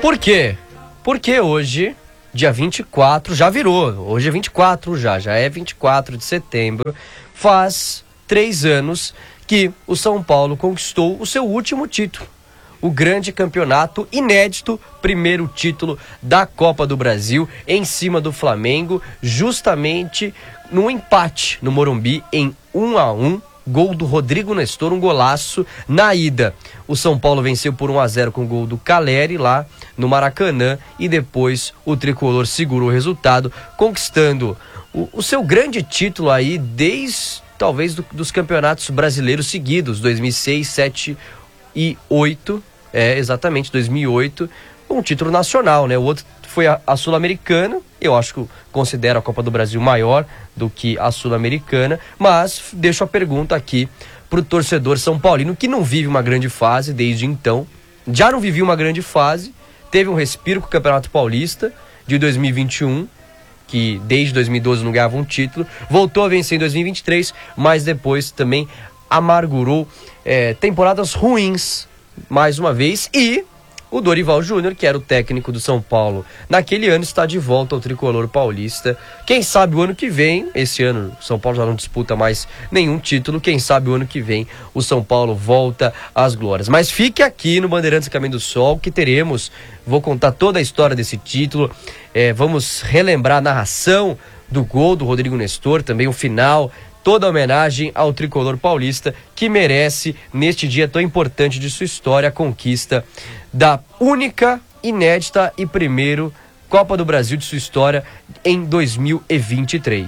Por quê? Porque hoje, dia 24, já virou. Hoje é 24 já é 24 de setembro. Faz 3 anos que o São Paulo conquistou o seu último título. O grande campeonato inédito, primeiro título da Copa do Brasil em cima do Flamengo, justamente no empate no Morumbi em 1-1, gol do Rodrigo Nestor, um golaço na ida. O São Paulo venceu por 1-0 com o gol do Caleri lá no Maracanã e depois o tricolor segurou o resultado, conquistando o seu grande título aí desde talvez dos campeonatos brasileiros seguidos, 2006, 2007 e 2008, exatamente, 2008, um título nacional, né? O outro foi a Sul-Americana, eu acho que considero a Copa do Brasil maior do que a Sul-Americana, mas deixo a pergunta aqui pro torcedor são paulino que não vive uma grande fase desde então, já não vivia uma grande fase, teve um respiro com o Campeonato Paulista de 2021, que desde 2012 não ganhava um título, voltou a vencer em 2023, mas depois também amargurou temporadas ruins mais uma vez, e o Dorival Júnior, que era o técnico do São Paulo naquele ano, está de volta ao tricolor paulista. Quem sabe o ano que vem, esse ano o São Paulo já não disputa mais nenhum título, quem sabe o ano que vem o São Paulo volta às glórias. Mas fique aqui no Bandeirantes Caminho do Sol que vou contar toda a história desse título, vamos relembrar a narração do gol do Rodrigo Nestor, também o final, toda a homenagem ao tricolor paulista que merece, neste dia tão importante de sua história, a conquista da única, inédita e primeiro Copa do Brasil de sua história em 2023.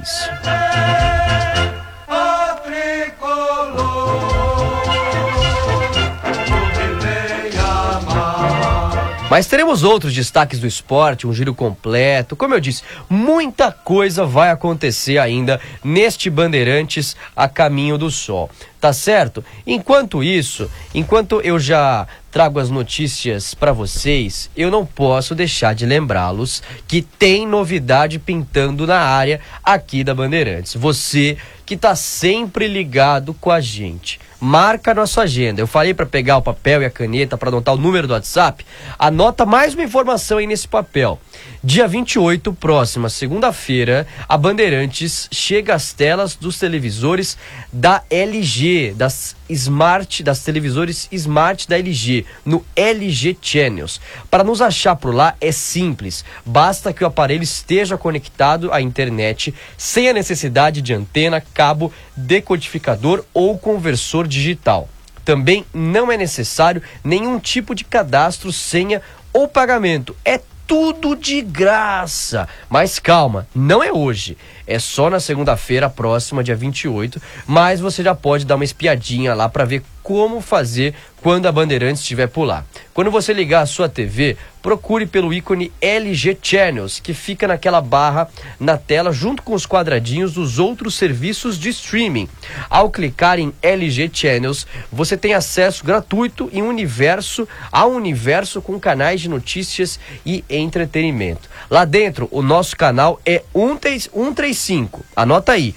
Mas teremos outros destaques do esporte, um giro completo. Como eu disse, muita coisa vai acontecer ainda neste Bandeirantes a Caminho do Sol, tá certo? Enquanto isso, enquanto eu já trago as notícias para vocês, eu não posso deixar de lembrá-los que tem novidade pintando na área aqui da Bandeirantes. Você que tá sempre ligado com a gente, marca na sua agenda. Eu falei para pegar o papel e a caneta para anotar o número do WhatsApp. Anota mais uma informação aí nesse papel. Dia 28, próxima segunda-feira, a Bandeirantes chega às telas dos televisores da LG, das televisores Smart da LG, no LG Channels. Para nos achar por lá é simples, basta que o aparelho esteja conectado à internet, sem a necessidade de antena, cabo, decodificador ou conversor digital. Também não é necessário nenhum tipo de cadastro, senha ou pagamento. É tudo de graça. Mas calma, não é hoje. É só na segunda-feira próxima, dia 28. Mas você já pode dar uma espiadinha lá para ver como fazer quando a Bandeirantes estiver por lá. Quando você ligar a sua TV, procure pelo ícone LG Channels, que fica naquela barra na tela junto com os quadradinhos dos outros serviços de streaming. Ao clicar em LG Channels, você tem acesso gratuito ao universo com canais de notícias e entretenimento. Lá dentro, o nosso canal é 135. Anota aí,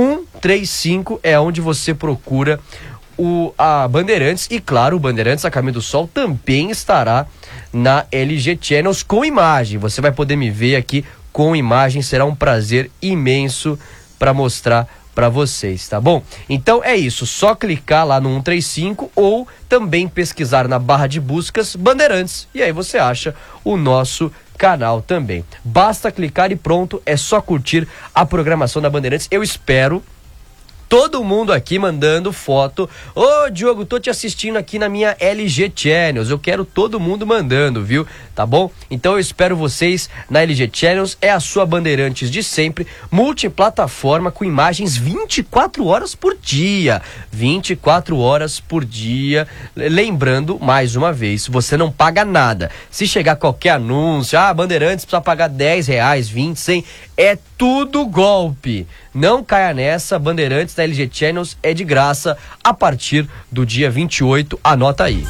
135 é onde você procura a Bandeirantes, e claro, o Bandeirantes a Caminho do Sol também estará na LG Channels com imagem. Você vai poder me ver aqui com imagem, será um prazer imenso para mostrar para vocês, tá bom? Então é isso, só clicar lá no 135 ou também pesquisar na barra de buscas Bandeirantes e aí você acha o nosso canal também. Basta clicar e pronto, é só curtir a programação da Bandeirantes. Eu espero todo mundo aqui mandando foto. Ô, Diogo, tô te assistindo aqui na minha LG Channels. Eu quero todo mundo mandando, viu? Tá bom? Então eu espero vocês na LG Channels. É a sua Bandeirantes de sempre, multiplataforma com imagens 24 horas por dia. 24 horas por dia. Lembrando, mais uma vez, você não paga nada. Se chegar qualquer anúncio, Bandeirantes precisa pagar R$10, 20, 100, é tudo golpe. Não caia nessa, Bandeirantes da LG Channels é de graça a partir do dia 28, anota aí.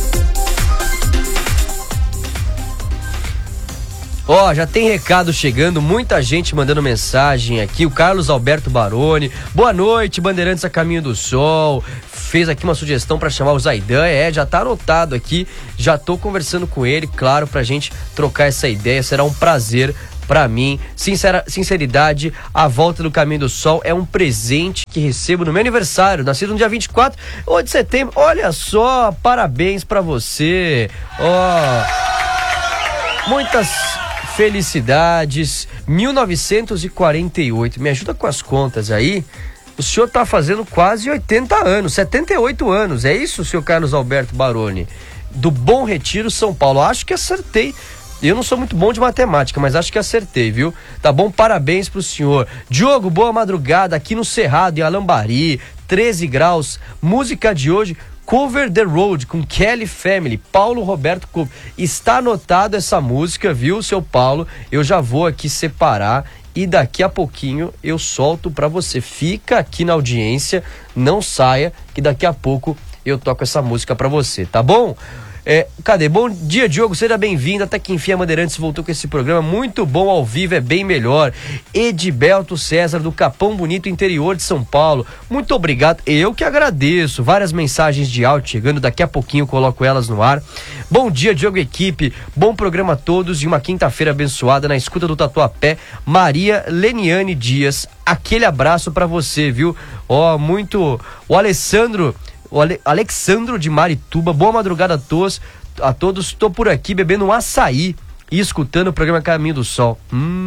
Já tem recado chegando, muita gente mandando mensagem aqui, o Carlos Alberto Baroni, boa noite, Bandeirantes a Caminho do Sol, fez aqui uma sugestão para chamar o Zaidan, já tá anotado aqui, já tô conversando com ele, claro, pra gente trocar essa ideia, será um prazer pra mim. Sinceridade, a volta do Caminho do Sol é um presente que recebo no meu aniversário, nascido no dia 24 de setembro. Olha só, parabéns pra você. Muitas felicidades. 1948, me ajuda com as contas aí. O senhor tá fazendo quase 80 anos, 78 anos, é isso, senhor Carlos Alberto Baroni? Do Bom Retiro, São Paulo. Acho que acertei. Eu não sou muito bom de matemática, mas acho que acertei, viu? Tá bom? Parabéns pro senhor. Diogo, boa madrugada aqui no Cerrado, em Alambari, 13 graus. Música de hoje, Cover the Road, com Kelly Family, Paulo Roberto Cover. Está anotado essa música, viu, seu Paulo? Eu já vou aqui separar e daqui a pouquinho eu solto pra você. Fica aqui na audiência, não saia, que daqui a pouco eu toco essa música pra você, tá bom? Cadê? Bom dia, Diogo, seja bem-vindo. Até que enfim a Bandeirantes voltou com esse programa muito bom, ao vivo é bem melhor. Edibelto César, do Capão Bonito, interior de São Paulo, muito obrigado, eu que agradeço. Várias mensagens de áudio chegando, daqui a pouquinho eu coloco elas no ar. Bom dia, Diogo, equipe, bom programa a todos e uma quinta-feira abençoada na escuta do Tatuapé. Maria Leniane Dias, aquele abraço pra você, viu? O Alexandro de Marituba, boa madrugada a todos. Tô por aqui bebendo um açaí e escutando o programa Caminho do Sol.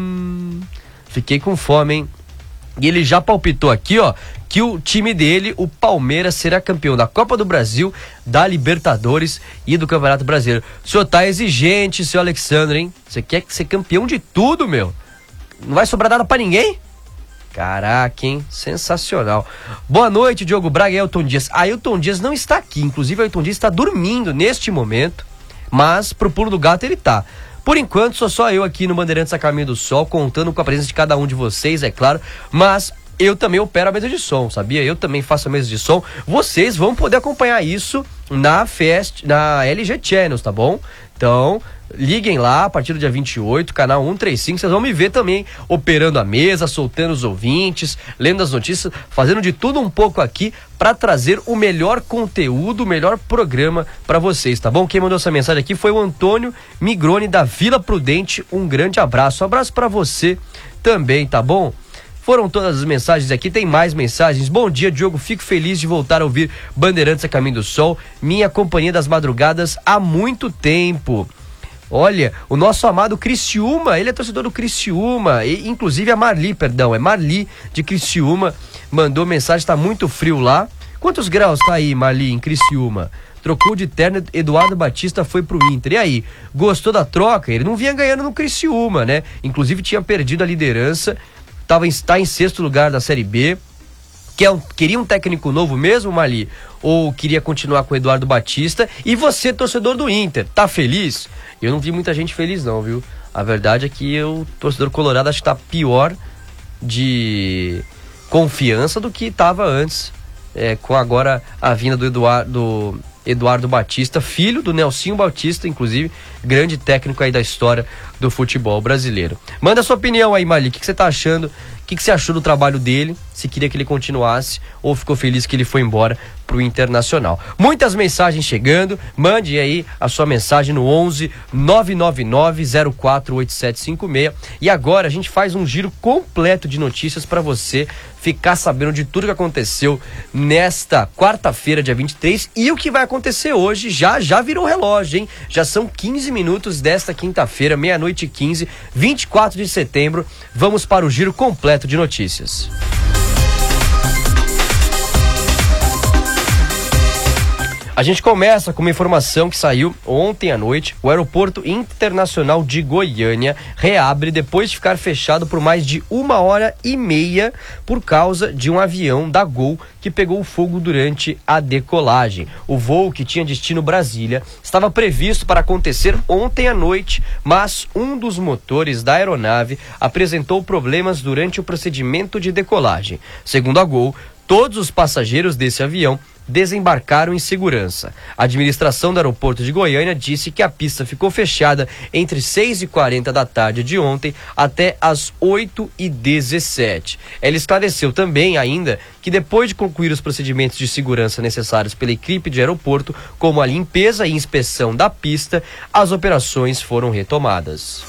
Fiquei com fome, hein? E ele já palpitou aqui, que o time dele, o Palmeiras, será campeão da Copa do Brasil, da Libertadores e do Campeonato Brasileiro. O senhor tá exigente, seu Alexandre, hein? Você quer ser campeão de tudo, meu? Não vai sobrar nada pra ninguém? Caraca, hein? Sensacional. Boa noite, Diogo Braga e Ailton Dias. Ailton Dias não está aqui, inclusive Ailton Dias está dormindo neste momento, mas pro pulo do gato ele tá. Por enquanto, sou só eu aqui no Bandeirantes a Caminho do Sol, contando com a presença de cada um de vocês, é claro, mas eu também opero a mesa de som, sabia? Eu também faço a mesa de som. Vocês vão poder acompanhar isso na LG Channels, tá bom? Então, liguem lá a partir do dia 28, canal 135, vocês vão me ver também operando a mesa, soltando os ouvintes, lendo as notícias, fazendo de tudo um pouco aqui para trazer o melhor conteúdo, o melhor programa para vocês, tá bom? Quem mandou essa mensagem aqui foi o Antônio Migrone da Vila Prudente, um grande abraço. Um abraço para você também, tá bom? Foram todas as mensagens aqui, tem mais mensagens. Bom dia, Diogo, fico feliz de voltar a ouvir Bandeirantes a Caminho do Sol, minha companhia das madrugadas há muito tempo. Olha, o nosso amado Criciúma, ele é torcedor do Criciúma, e, inclusive é Marli de Criciúma, mandou mensagem, tá muito frio lá. Quantos graus tá aí, Marli, em Criciúma? Trocou de terno, Eduardo Batista foi pro Inter. E aí, gostou da troca? Ele não vinha ganhando no Criciúma, né? Inclusive tinha perdido a liderança, está em 6º lugar da Série B. Queria um técnico novo mesmo, Marli? Ou queria continuar com o Eduardo Batista? E você, torcedor do Inter, tá feliz? Eu não vi muita gente feliz não, viu? A verdade é que o torcedor colorado acho que tá pior de confiança do que estava antes, com agora a vinda do Eduardo Batista, filho do Nelsinho Batista, inclusive, grande técnico aí da história do futebol brasileiro. Manda a sua opinião aí, Marli, o que você tá achando? O que você achou do trabalho dele? Se queria que ele continuasse ou ficou feliz que ele foi embora pro Internacional? Muitas mensagens chegando, mande aí a sua mensagem no 11 999 048756. E agora a gente faz um giro completo de notícias para você ficar sabendo de tudo que aconteceu nesta quarta-feira, dia 23, e o que vai acontecer hoje. Já virou relógio, hein? Já são 15 minutos desta quinta-feira, 00:15, 24 de setembro. Vamos para o giro completo de notícias. A gente começa com uma informação que saiu ontem à noite. O Aeroporto Internacional de Goiânia reabre depois de ficar fechado por mais de 1h30 por causa de um avião da Gol que pegou fogo durante a decolagem. O voo, que tinha destino Brasília, estava previsto para acontecer ontem à noite, mas um dos motores da aeronave apresentou problemas durante o procedimento de decolagem. Segundo a Gol, todos os passageiros desse avião desembarcaram em segurança. A administração do aeroporto de Goiânia disse que a pista ficou fechada entre 6h40 da tarde de ontem até as 8h17. Ela esclareceu também ainda que depois de concluir os procedimentos de segurança necessários pela equipe de aeroporto, como a limpeza e inspeção da pista, as operações foram retomadas.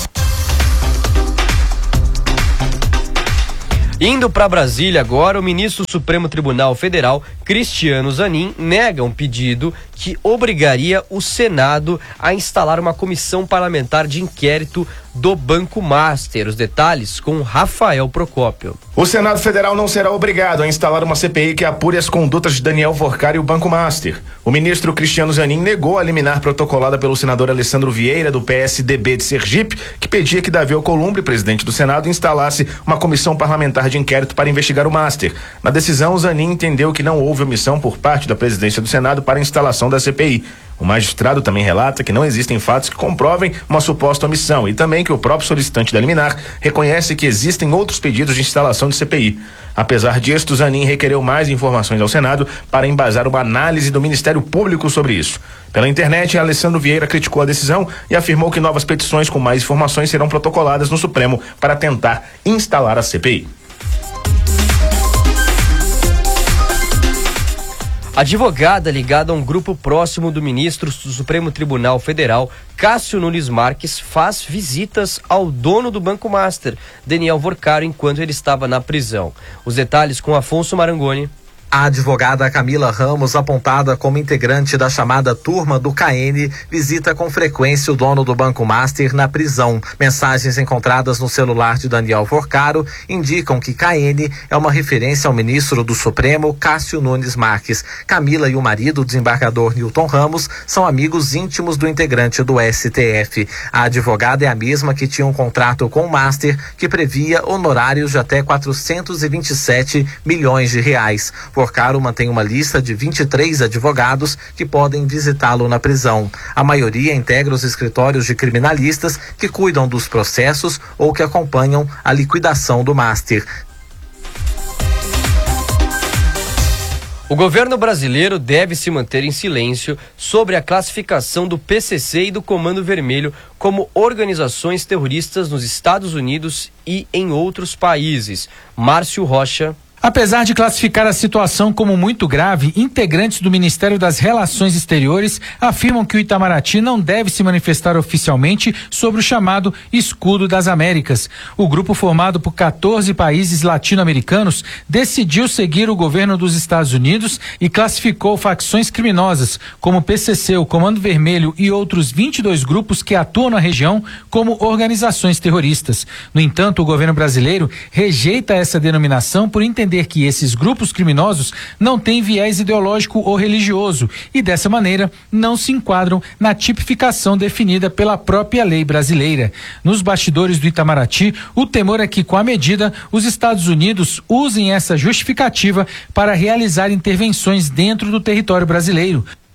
Indo para Brasília agora, o ministro do Supremo Tribunal Federal, Cristiano Zanin, nega um pedido que obrigaria o Senado a instalar uma comissão parlamentar de inquérito do Banco Master. Os detalhes com Rafael Procópio. O Senado Federal não será obrigado a instalar uma CPI que apure as condutas de Daniel Worcar e o Banco Master. O ministro Cristiano Zanin negou a liminar protocolada pelo senador Alessandro Vieira, do PSDB de Sergipe, que pedia que Davi Alcolumbre, presidente do Senado, instalasse uma comissão parlamentar de inquérito para investigar o Master. Na decisão, Zanin entendeu que não houve omissão por parte da presidência do Senado para a instalação da CPI. O magistrado também relata que não existem fatos que comprovem uma suposta omissão e também que o próprio solicitante da liminar reconhece que existem outros pedidos de instalação de CPI. Apesar disto, Zanin requereu mais informações ao Senado para embasar uma análise do Ministério Público sobre isso. Pela internet, Alessandro Vieira criticou a decisão e afirmou que novas petições com mais informações serão protocoladas no Supremo para tentar instalar a CPI. Advogada ligada a um grupo próximo do ministro do Supremo Tribunal Federal, Cássio Nunes Marques, faz visitas ao dono do Banco Master, Daniel Worcar, enquanto ele estava na prisão. Os detalhes com Afonso Marangoni. A advogada Camila Ramos, apontada como integrante da chamada Turma do KN, visita com frequência o dono do Banco Master na prisão. Mensagens encontradas no celular de Daniel Worcar indicam que KN é uma referência ao ministro do Supremo, Cássio Nunes Marques. Camila e o marido, o desembargador Newton Ramos, são amigos íntimos do integrante do STF. A advogada é a mesma que tinha um contrato com o Master que previa honorários de até 427 milhões de reais. Worcar mantém uma lista de 23 advogados que podem visitá-lo na prisão. A maioria integra os escritórios de criminalistas que cuidam dos processos ou que acompanham a liquidação do Master. O governo brasileiro deve se manter em silêncio sobre a classificação do PCC e do Comando Vermelho como organizações terroristas nos Estados Unidos e em outros países. Márcio Rocha. Apesar de classificar a situação como muito grave, integrantes do Ministério das Relações Exteriores afirmam que o Itamaraty não deve se manifestar oficialmente sobre o chamado Escudo das Américas. O grupo, formado por 14 países latino-americanos, decidiu seguir o governo dos Estados Unidos e classificou facções criminosas, como o PCC, o Comando Vermelho e outros 22 grupos que atuam na região como organizações terroristas. No entanto, o governo brasileiro rejeita essa denominação por entender que esses grupos criminosos não têm viés ideológico ou religioso e, dessa maneira, não se enquadram na tipificação definida pela própria lei brasileira. Nos bastidores do Itamaraty, o temor é que, com a medida, os Estados Unidos usem essa justificativa para realizar intervenções dentro do território brasileiro.